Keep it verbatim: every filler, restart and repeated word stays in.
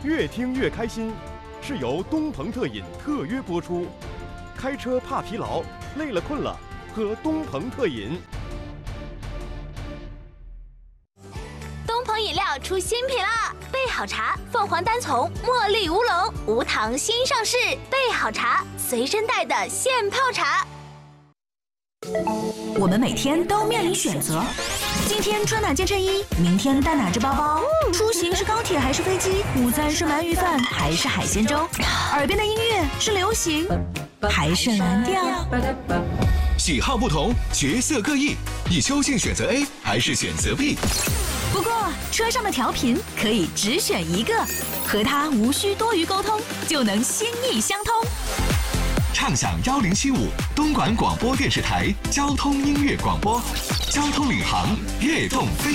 越听越开心，是由东鹏特饮特约播出。开车怕疲劳，累了困了，喝东鹏特饮。 东鹏饮料出新品啦！备好茶凤凰单丛茉莉乌龙无糖新上市，备好茶随身带的现泡茶。 我们每天都面临选择，今天穿哪件衬衣，明天带哪只包包，出行是高铁还是飞机，午餐是鳗鱼饭还是海鲜粥，耳边的音乐是流行还是蓝调。 喜好不同，角色各异，你究竟选择 A 还是选择 B？ 不过车上的调频可以只选一个，和它无需多余沟通，就能心意相通。 畅享幺零七五东莞广播电视台交通音乐广播，交通领航，悦动飞。